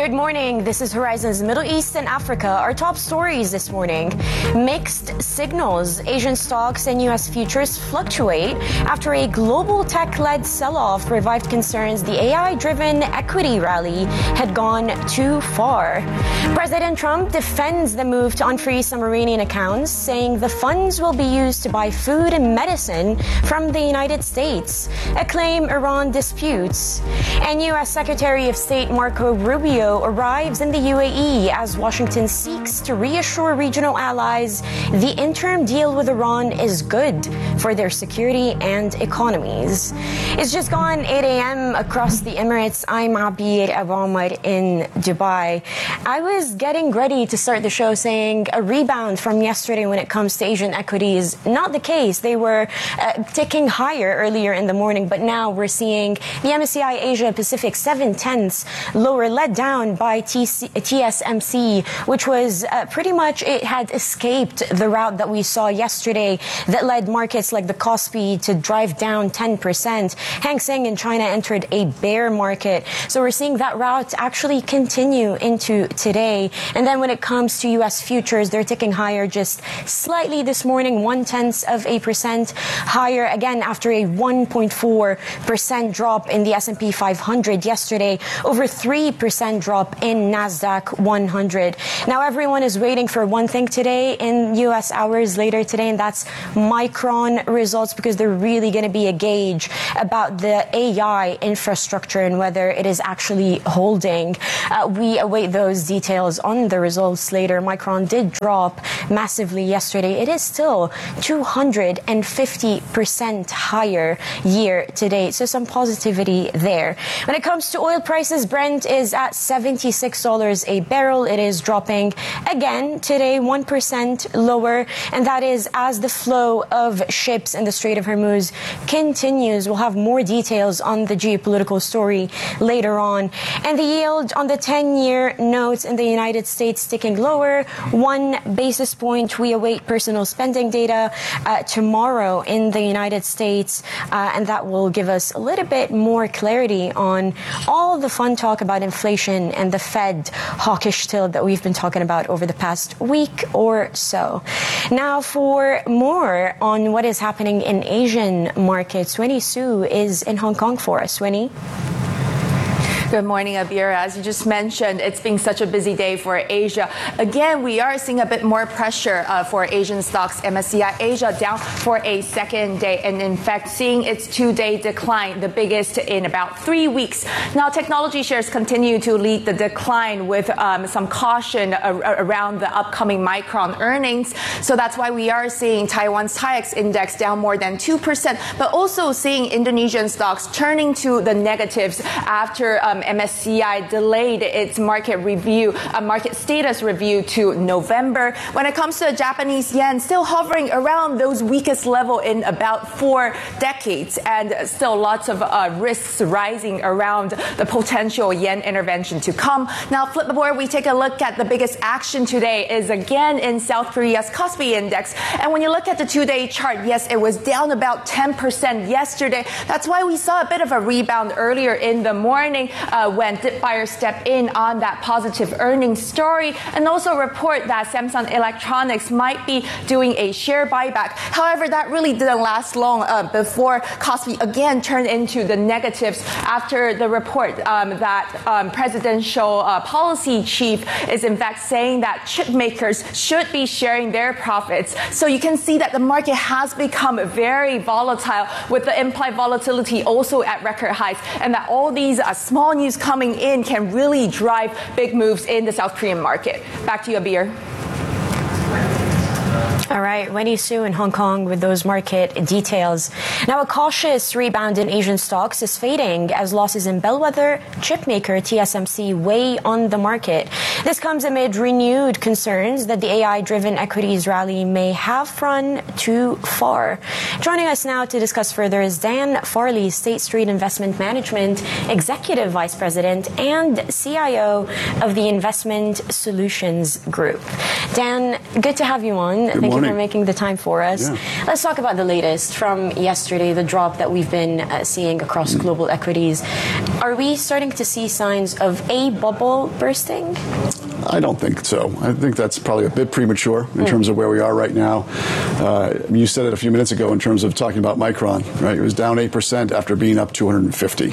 Good morning. This is Horizon's Middle East and Africa. Our top stories this morning. Mixed signals. Asian stocks and U.S. futures fluctuate after a global tech-led sell-off revived concerns the AI-driven equity rally had gone too far. President Trump defends the move to unfreeze some Iranian accounts, saying the funds will be used to buy food and medicine from the United States, a claim Iran disputes. And U.S. Secretary of State Marco Rubio arrives in the UAE as Washington seeks to reassure regional allies the interim deal with Iran is good for their security and economies. It's just gone 8 a.m. across the Emirates. I'm Abir Abamar in Dubai. I was getting ready to start the show saying a rebound from yesterday when it comes to Asian equities. Not the case. They were ticking higher earlier in the morning, but now we're seeing the MSCI Asia Pacific 0.7 lower, led down by TSMC, which was pretty much, it had escaped the route that we saw yesterday that led markets like the Kospi to drive down 10%. Hang Seng in China entered a bear market. So we're seeing that route actually continue into today. And then when it comes to U.S. futures, they're ticking higher just slightly this morning, 0.1% higher, again after a 1.4% drop in the S&P 500 yesterday, over 3% drop in NASDAQ 100. Now everyone is waiting for one thing today in U.S. hours later today, and that's Micron results, because they're really going to be a gauge about the AI infrastructure and whether it is actually holding. We await those details on the results later. Micron did drop massively yesterday. It is still 250% higher year to date. So some positivity there. When it comes to oil prices, Brent is at $76 a barrel. It is dropping again today, 1% lower, and that is as the flow of ships in the Strait of Hormuz continues. We'll have more details on the geopolitical story later on. And the yield on the 10-year notes in the United States ticking lower, 1 basis point. We await personal spending data tomorrow in the United States, and that will give us a little bit more clarity on all the fun talk about inflation and the Fed hawkish tilt that we've been talking about over the past week or so. Now, for more on what is happening in Asian markets, Winnie Su is in Hong Kong for us. Winnie? Good morning, Abir. As you just mentioned, it's been such a busy day for Asia. Again, we are seeing a bit more pressure for Asian stocks. MSCI Asia down for a second day, and in fact, seeing its 2-day decline, the biggest in about 3 weeks. Now, technology shares continue to lead the decline with some caution around the upcoming Micron earnings. So that's why we are seeing Taiwan's TAIEX index down more than 2%, but also seeing Indonesian stocks turning to the negatives after MSCI delayed its market status review to November. When it comes to the Japanese yen, still hovering around those weakest level in about 4 decades, and still lots of risks rising around the potential yen intervention to come. Now, Flipboard, we take a look at the biggest action today is again in South Korea's Kospi index. And when you look at the 2-day chart, yes, it was down about 10% yesterday. That's why we saw a bit of a rebound earlier in the morning when dip buyers step in on that positive earnings story, and also report that Samsung Electronics might be doing a share buyback. However, that really didn't last long before Kospi again turned into the negatives after the report that presidential policy chief is in fact saying that chip makers should be sharing their profits. So you can see that the market has become very volatile, with the implied volatility also at record highs, and that all these small news coming in can really drive big moves in the South Korean market. Back to you, Abir. All right, Winnie Su in Hong Kong with those market details. Now, a cautious rebound in Asian stocks is fading as losses in bellwether chipmaker TSMC weigh on the market. This comes amid renewed concerns that the AI-driven equities rally may have run too far. Joining us now to discuss further is Dan Farley, State Street Investment Management Executive Vice President and CIO of the Investment Solutions Group. Dan, good to have you on. Good morning. for making the time for us. Yeah. Let's talk about the latest from yesterday, the drop that we've been seeing across global equities. Are we starting to see signs of a bubble bursting? I don't think so. I think that's probably a bit premature in terms of where we are right now. You said it a few minutes ago in terms of talking about Micron, right? It was down 8% after being up 250.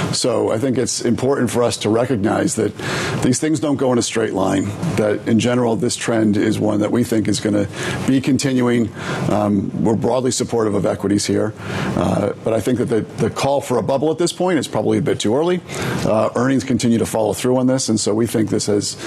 So I think it's important for us to recognize that these things don't go in a straight line, that in general, this trend is one that we think is going to be continuing. We're broadly supportive of equities here. But I think that the call for a bubble at this point is probably a bit too early. Earnings continue to follow through on this, and so we think this has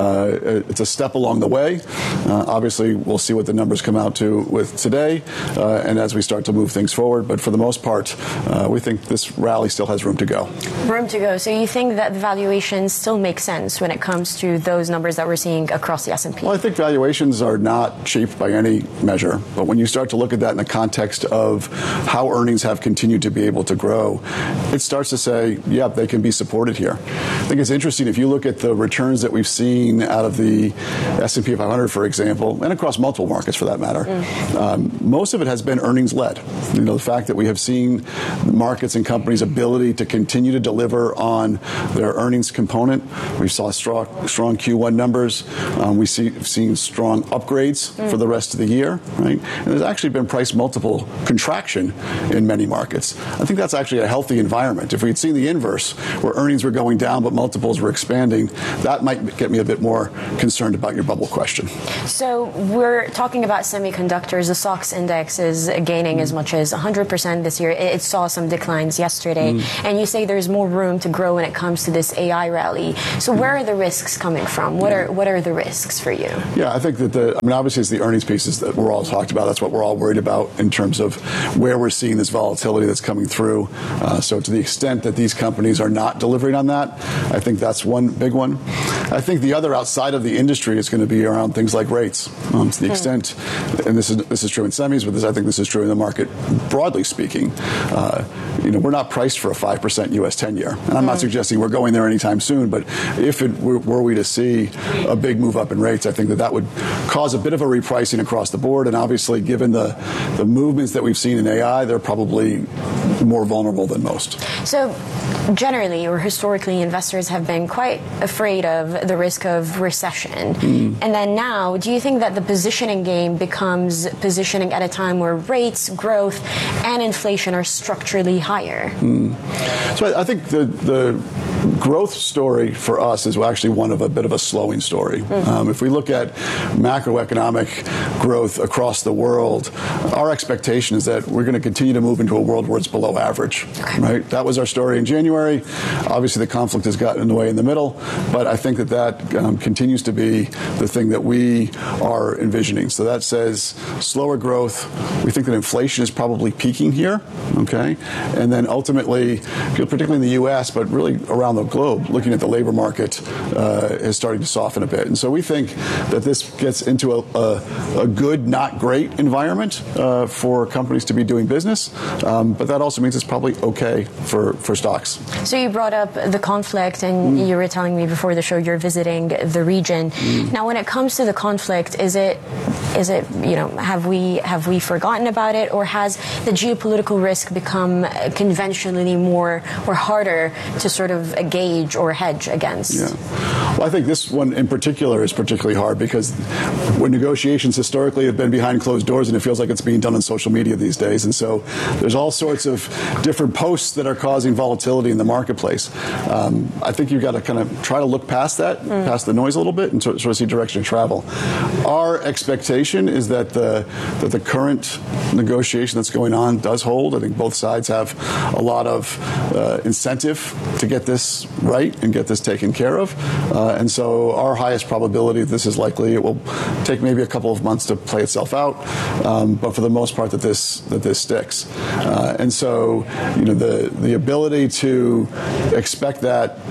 it's a step along the way. Obviously, we'll see what the numbers come out to with today, and as we start to move things forward. But for the most part, we think this rally still has room to go. Room to go. So you think that the valuations still make sense when it comes to those numbers that we're seeing across the S&P? Well, I think valuations are not cheap by any measure. But when you start to look at that in the context of how earnings have continued to be able to grow, it starts to say, yeah, they can be supported here. I think it's interesting if you look at the returns that we've seen out of the S&P 500, for example, and across multiple markets for that matter. Most of it has been earnings-led. You know, the fact that we have seen markets and companies' ability to continue to deliver on their earnings component. We saw strong Q1 numbers. We've seen strong upgrades for the rest of the year, right? And there's actually been price multiple contraction in many markets. I think that's actually a healthy environment. If we had seen the inverse, where earnings were going down but multiples were expanding, that might get me a bit more concerned about your bubble question. So we're talking about semiconductors. The SOX index is gaining as much as 100% this year. It saw some declines yesterday. And you say there's more room to grow when it comes to this AI rally. So where are the risks coming from? What are the risks for you? Yeah, I think that obviously it's the earnings pieces that we're all talked about. That's what we're all worried about in terms of where we're seeing this volatility that's coming through. So to the extent that these companies are not delivering on that, I think that's one big one. I think the other outside of the industry is going to be around things like rates. To the extent, and this is true in semis, but I think this is true in the market broadly speaking. We're not priced for a 5% U.S. 10-year. And I'm not suggesting we're going there anytime soon, but if were we to see a big move up in rates, I think that would cause a bit of a repricing across the board. And obviously, given the movements that we've seen in AI, they're probably more vulnerable than most. So generally or historically, investors have been quite afraid of the risk of recession. And then now, do you think that the positioning game becomes positioning at a time where rates, growth, and inflation are structurally higher? So I think the growth story for us is actually one of a bit of a slowing story. If we look at macroeconomic growth across the world, our expectation is that we're going to continue to move into a world where it's below average. Right? That was our story in January. Obviously, the conflict has gotten in the way in the middle, but I think that continues to be the thing that we are envisioning. So that says slower growth. We think that inflation is probably peaking here. Okay, and then ultimately, particularly in the U.S., but really around the globe, looking at the labor market is starting to soften a bit. And so we think that this gets into a good, not great environment for companies to be doing business. But that also means it's probably okay for stocks. So you brought up the conflict, and you were telling me before the show you're visiting the region. Now, when it comes to the conflict, is it have we forgotten about it, or has the geopolitical risk become conventionally more or harder to sort of gauge or hedge against? Yeah. Well, I think this one in particular is particularly hard because when negotiations historically have been behind closed doors, and it feels like it's being done on social media these days. And so there's all sorts of different posts that are causing volatility in the marketplace. I think you've got to kind of try to look past that, past the noise a little bit, and sort of see direction of travel. Our expectation is that the current negotiation that's going on does hold. I think both sides have a lot of incentive to get this right and get this taken care of. And so our highest probability that this is likely, it will take maybe a couple of months to play itself out, but for the most part that this sticks. And so, the ability to expect that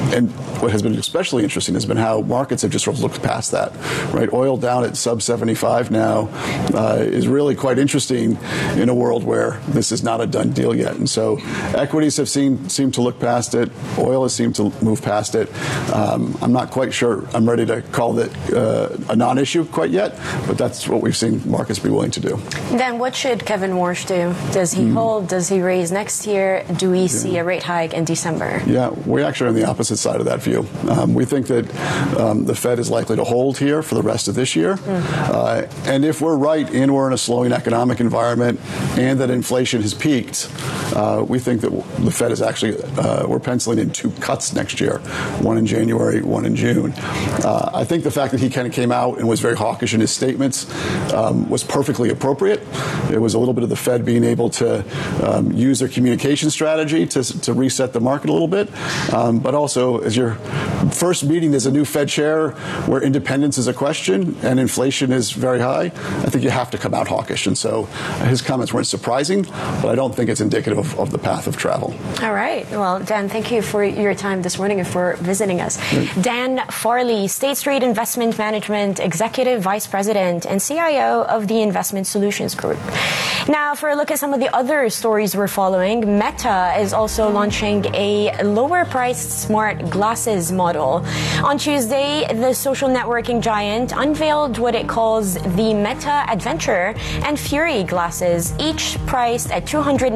And what has been especially interesting has been how markets have just sort of looked past that, right? Oil down at sub 75 now is really quite interesting in a world where this is not a done deal yet. And so equities have seemed to look past it. Oil has seemed to move past it. I'm not quite sure I'm ready to call it a non-issue quite yet, but that's what we've seen markets be willing to do. Then what should Kevin Warsh do? Does he hold? Does he raise next year? Do we see a rate hike in December? Yeah, we're actually on the opposite side of that view. We think that the Fed is likely to hold here for the rest of this year. And if we're right and we're in a slowing economic environment and that inflation has peaked, we think that the Fed is actually, we're penciling in 2 cuts next year, one in January, one in June. I think the fact that he kind of came out and was very hawkish in his statements was perfectly appropriate. It was a little bit of the Fed being able to use their communication strategy to reset the market a little bit. But also, as your first meeting as a new Fed chair where independence is a question and inflation is very high, I think you have to come out hawkish. And so his comments weren't surprising, but I don't think it's indicative of the path of travel. All right. Well, Dan, thank you for your time this morning and for visiting us. Dan Farley, State Street Investment Management Executive Vice President and CIO of the Investment Solutions Group. Now, for a look at some of the other stories we're following, Meta is also launching a lower-priced smart glasses model. On Tuesday, the social networking giant unveiled what it calls the Meta Adventure and Fury glasses, each priced at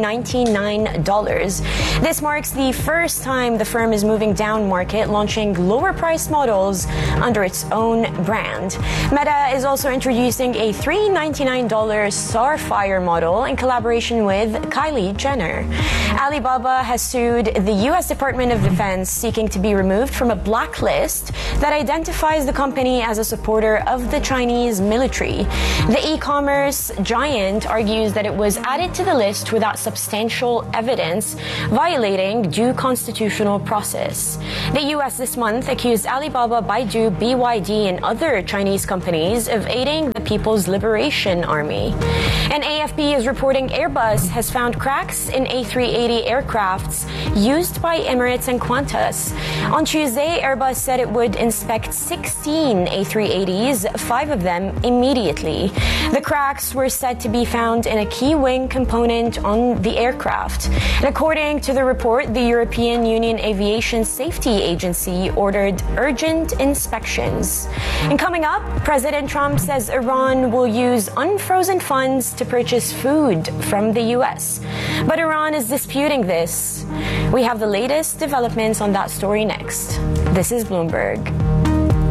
$299. This marks the first time the firm is moving down market, launching lower-priced models under its own brand. Meta is also introducing a $399 Starfire model in collaboration with Kylie Jenner. Alibaba has sued the U.S. Department of Defense, seeking to be removed from a blacklist that identifies the company as a supporter of the Chinese military. The e-commerce giant argues that it was added to the list without substantial evidence, violating due constitutional process. The U.S. this month accused Alibaba, Baidu, BYD, and other Chinese companies of aiding the People's Liberation Army. And AFP is reporting Airbus has found cracks in A380 aircrafts used by Emirates and Qantas. On Tuesday, Airbus said it would inspect 16 A380s, 5 of them immediately. The cracks were said to be found in a key wing component on the aircraft. And according to the report, the European Union Aviation Safety Agency ordered urgent inspections. And coming up, President Trump says Iran will use unfrozen funds to purchase food from the U.S. But Iran is disputing this. We have the latest developments on that story next. This is Bloomberg.